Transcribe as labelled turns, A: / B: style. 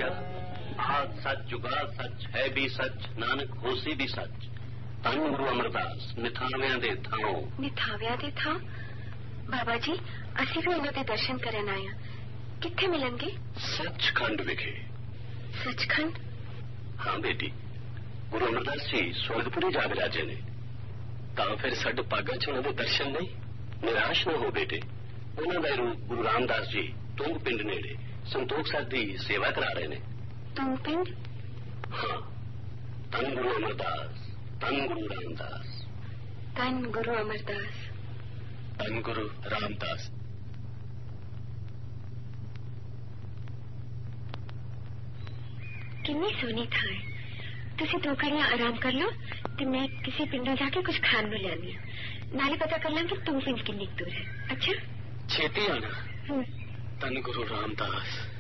A: हाथ सच जुगा सच है भी सच नानक होसी भी सच धन गुरु अमरदास निथाव्या दे थाओ।
B: निथाव्या दे थाओ बाबा जी ਅਸੀਂ ਵੀ ਉਹਨਾਂ ਦੇ ਦਰਸ਼ਨ ਕਰਨ ਆਏ ਹਾਂ। ਕਿੱਥੇ ਮਿਲਣਗੇ?
A: सचखंड विखे।
B: सचखंड?
A: हाँ बेटी, गुरु अमरदास जी स्वर्गपुरी जा विराजे ने। ਤਾਂ ਫਿਰ ਸਾਡੇ ਭਾਗਾਂ 'ਚ ਉਹਨਾਂ ਦੇ ਦਰਸ਼ਨ ਨਹੀਂ। ਨਿਰਾਸ਼ ਨਾ ਹੋ ਬੇਟੇ, ਉਹਨਾਂ ਦਾ ਰੂਪ ਗੁਰੂ ਰਾਮਦਾਸ ਜੀ ਤੁੰਗ ਪਿੰਡ ਨੇੜੇ ਸੰਤੋਖ ਸਾਹਿਬ ਦੀ ਸੇਵਾ ਕਰਾ ਰਹੇ ਨੇ।
B: ਤੁੰਗ ਪਿੰਡ?
A: ਹਾਂ। ਧੰਨ ਗੁਰੂ ਅਮਰਦਾਸ, ਧੰਨ ਗੁਰੂ ਰਾਮਦਾਸ,
B: ਧੰਨ ਗੁਰੂ ਅਮਰਦਾਸ,
A: ਧੰਨ ਗੁਰੂ ਰਾਮਦਾਸ।
B: ਕਿੰਨੀ ਸੋਹਣੀ ਥਾਂ ਹੈ। ਤੁਸੀਂ ਦੋ ਘੜੀਆਂ ਆਰਾਮ ਕਰ ਲਓ ਤੇ ਮੈਂ ਕਿਸੇ ਪਿੰਡੋਂ ਜਾ ਕੇ ਕੁਝ ਖਾਣ ਨੂੰ ਲਿਆਉਂਦੀ ਹਾਂ। ਨਾਲੇ ਪਤਾ ਕਰ ਲਾਂਗੇ ਤੁੰਗ ਪਿੰਡ ਕਿੰਨੀ ਦੂਰ ਹੈ। ਅੱਛਾ,
A: ਛੇਤੀ ਆਣਾ। ਧੰਨ ਗੁਰੂ ਰਾਮਦਾਸ।